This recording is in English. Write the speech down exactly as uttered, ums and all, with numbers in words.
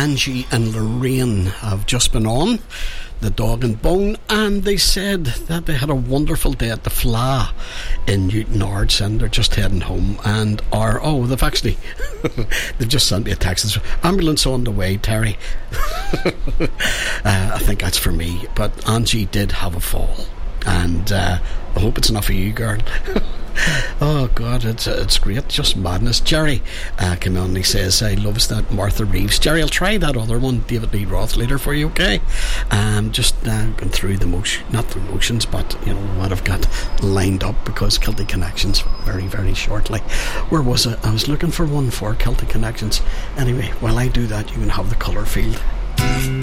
Angie and Lorraine have just been on the Dog and Bone, and they said that they had a wonderful day at the Fla in Newton Arts, and they're just heading home and are oh they've actually they've just sent me a text. Ambulance on the way, Terry. uh, I think that's for me, but Angie did have a fall, and uh, I hope it's enough for you, girl. Oh God, it's it's great, just madness. Jerry uh, came on and he says he loves that Martha Reeves. Jerry, I'll try that other one, David Lee Roth, later for you, okay? Um, just uh, going through the motion, not the motions, but you know what I've got lined up, because Celtic Connections very very shortly. Where was it? I was looking for one for Celtic Connections. Anyway, while I do that, you can have the colour field.